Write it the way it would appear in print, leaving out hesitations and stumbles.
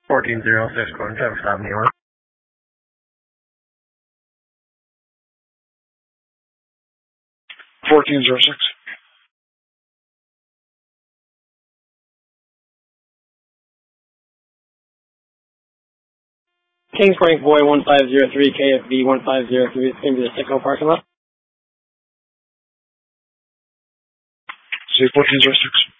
1406 going to Fifth Avenue, New York. 1406. Kings Point Boy 1503, KFB 1503 is going to be the Sicko parking lot. Say 1406.